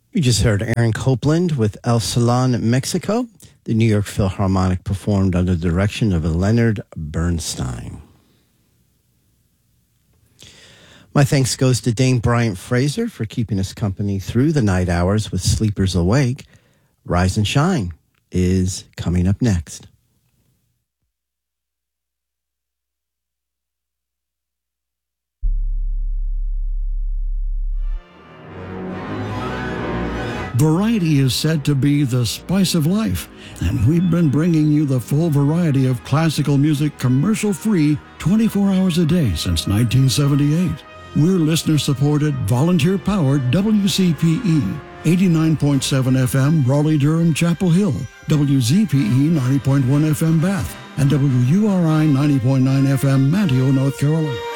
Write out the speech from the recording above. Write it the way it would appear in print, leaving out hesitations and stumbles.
You just heard Aaron Copland with El Salon, Mexico. The New York Philharmonic performed under the direction of Leonard Bernstein. My thanks goes to Dame Bryant Fraser for keeping us company through the night hours with Sleepers Awake. Rise and Shine is coming up next. Variety is said to be the spice of life, and we've been bringing you the full variety of classical music commercial-free 24 hours a day since 1978. We're listener-supported, volunteer-powered WCPE, 89.7 FM, Raleigh-Durham, Chapel Hill, WZPE 90.1 FM, Bath, and WURI 90.9 FM, Manteo, North Carolina.